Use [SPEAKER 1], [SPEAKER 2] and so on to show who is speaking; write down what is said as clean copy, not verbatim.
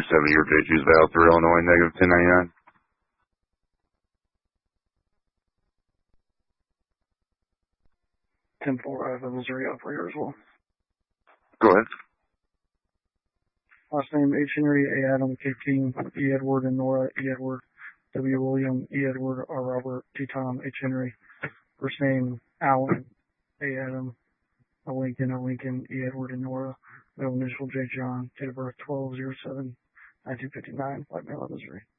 [SPEAKER 1] 7-year J2's valid through Illinois, negative 1099.
[SPEAKER 2] 10-4, I have a Missouri operator as well.
[SPEAKER 1] Go ahead.
[SPEAKER 2] Last name H. Henry, A. Adam, K. King, E. Edward, and Nora, E. Edward, W. William, E. Edward, R. Robert, T. Tom, H. Henry. First name Alan, A. Adam, A. Lincoln, E. Edward, and Nora. Middle initial J. John. Date of birth 12/07/1959, White Male, Missouri.